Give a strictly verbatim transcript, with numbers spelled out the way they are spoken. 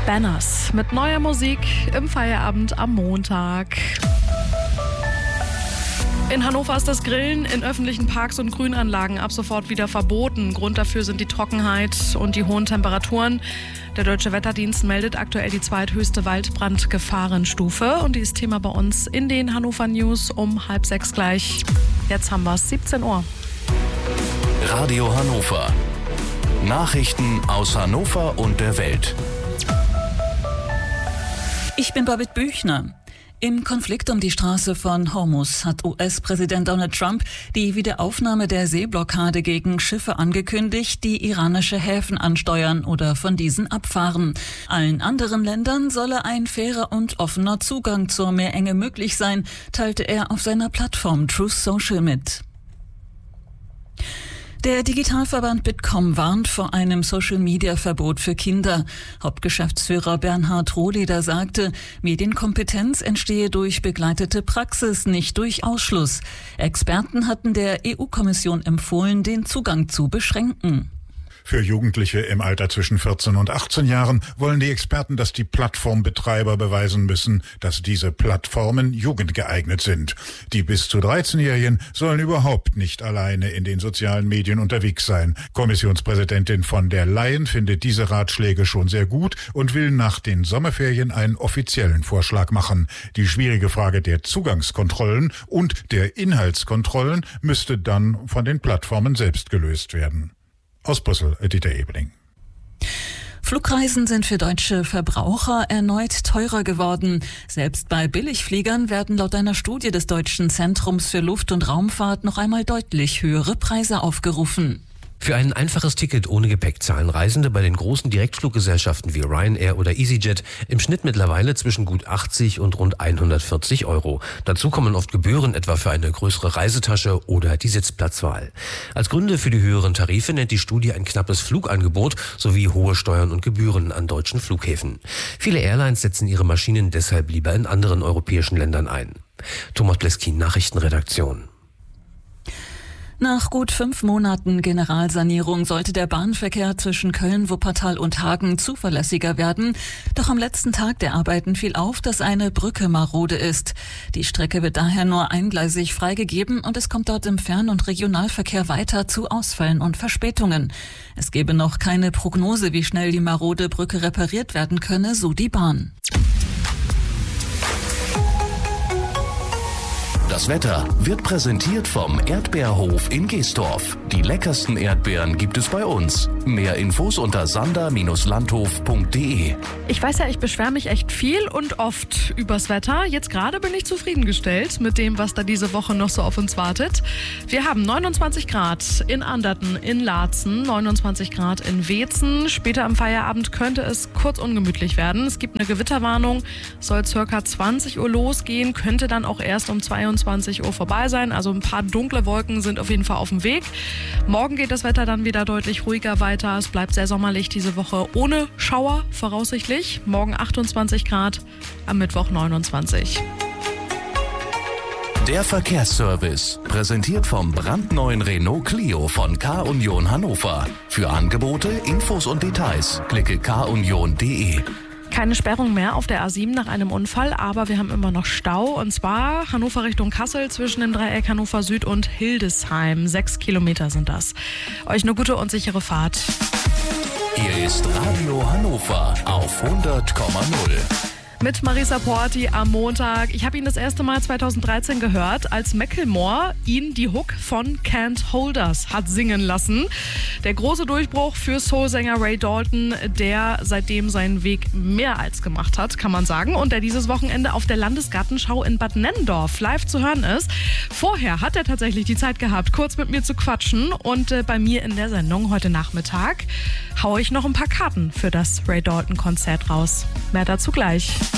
Banners mit neuer Musik im Feierabend am Montag. In Hannover ist das Grillen in öffentlichen Parks und Grünanlagen ab sofort wieder verboten. Grund dafür sind die Trockenheit und die hohen Temperaturen. Der Deutsche Wetterdienst meldet aktuell die zweithöchste Waldbrandgefahrenstufe. Und die ist Thema bei uns in den Hannover News um halb sechs gleich. Jetzt haben wir es, siebzehn Uhr. Radio Hannover. Nachrichten aus Hannover und der Welt. Ich bin Babette Büchner. Im Konflikt um die Straße von Hormuz hat U S-Präsident Donald Trump die Wiederaufnahme der Seeblockade gegen Schiffe angekündigt, die iranische Häfen ansteuern oder von diesen abfahren. Allen anderen Ländern solle ein fairer und offener Zugang zur Meerenge möglich sein, teilte er auf seiner Plattform Truth Social mit. Der Digitalverband Bitkom warnt vor einem Social-Media-Verbot für Kinder. Hauptgeschäftsführer Bernhard Rohleder sagte, Medienkompetenz entstehe durch begleitete Praxis, nicht durch Ausschluss. Experten hatten der E U-Kommission empfohlen, den Zugang zu beschränken. Für Jugendliche im Alter zwischen vierzehn und achtzehn Jahren wollen die Experten, dass die Plattformbetreiber beweisen müssen, dass diese Plattformen jugendgeeignet sind. Die bis zu dreizehnjährigen sollen überhaupt nicht alleine in den sozialen Medien unterwegs sein. Kommissionspräsidentin von der Leyen findet diese Ratschläge schon sehr gut und will nach den Sommerferien einen offiziellen Vorschlag machen. Die schwierige Frage der Zugangskontrollen und der Inhaltskontrollen müsste dann von den Plattformen selbst gelöst werden. Aus Brüssel, Dieter Ebeling. Flugreisen sind für deutsche Verbraucher erneut teurer geworden. Selbst bei Billigfliegern werden laut einer Studie des Deutschen Zentrums für Luft- und Raumfahrt noch einmal deutlich höhere Preise aufgerufen. Für ein einfaches Ticket ohne Gepäck zahlen Reisende bei den großen Direktfluggesellschaften wie Ryanair oder EasyJet im Schnitt mittlerweile zwischen gut achtzig und rund hundertvierzig Euro. Dazu kommen oft Gebühren, etwa für eine größere Reisetasche oder die Sitzplatzwahl. Als Gründe für die höheren Tarife nennt die Studie ein knappes Flugangebot sowie hohe Steuern und Gebühren an deutschen Flughäfen. Viele Airlines setzen ihre Maschinen deshalb lieber in anderen europäischen Ländern ein. Thomas Bleskin, Nachrichtenredaktion. Nach gut fünf Monaten Generalsanierung sollte der Bahnverkehr zwischen Köln, Wuppertal und Hagen zuverlässiger werden. Doch am letzten Tag der Arbeiten fiel auf, dass eine Brücke marode ist. Die Strecke wird daher nur eingleisig freigegeben und es kommt dort im Fern- und Regionalverkehr weiter zu Ausfällen und Verspätungen. Es gebe noch keine Prognose, wie schnell die marode Brücke repariert werden könne, so die Bahn. Das Wetter wird präsentiert vom Erdbeerhof in Geestorf. Die leckersten Erdbeeren gibt es bei uns. Mehr Infos unter sander Bindestrich landhof punkt de. Ich weiß ja, ich beschwere mich echt viel und oft übers Wetter. Jetzt gerade bin ich zufriedengestellt mit dem, was da diese Woche noch so auf uns wartet. Wir haben neunundzwanzig Grad in Anderten, in Laatzen, neunundzwanzig Grad in Weetzen. Später am Feierabend könnte es kurz ungemütlich werden. Es gibt eine Gewitterwarnung, soll circa zwanzig Uhr losgehen, könnte dann auch erst um zweiundzwanzig Uhr vorbei sein. Also ein paar dunkle Wolken sind auf jeden Fall auf dem Weg. Morgen geht das Wetter dann wieder deutlich ruhiger weiter. Es bleibt sehr sommerlich diese Woche ohne Schauer voraussichtlich. Morgen achtundzwanzig Grad, am Mittwoch neunundzwanzig. Der Verkehrsservice, präsentiert vom brandneuen Renault Clio von K-Union Hannover. Für Angebote, Infos und Details klicke k union punkt de. Keine Sperrung mehr auf der A sieben nach einem Unfall, aber wir haben immer noch Stau. Und zwar Hannover Richtung Kassel zwischen dem Dreieck Hannover Süd und Hildesheim. Sechs Kilometer sind das. Euch eine gute und sichere Fahrt. Hier ist Radio Hannover auf hundert Komma null. Mit Marisa Porti am Montag. Ich habe ihn das erste Mal zweitausenddreizehn gehört, als Macklemore ihn die Hook von Can't Hold Us hat singen lassen. Der große Durchbruch für Soulsänger Ray Dalton, der seitdem seinen Weg mehr als gemacht hat, kann man sagen. Und der dieses Wochenende auf der Landesgartenschau in Bad Nenndorf live zu hören ist. Vorher hat er tatsächlich die Zeit gehabt, kurz mit mir zu quatschen. Und äh, bei mir in der Sendung heute Nachmittag haue ich noch ein paar Karten für das Ray Dalton-Konzert raus. Mehr dazu gleich.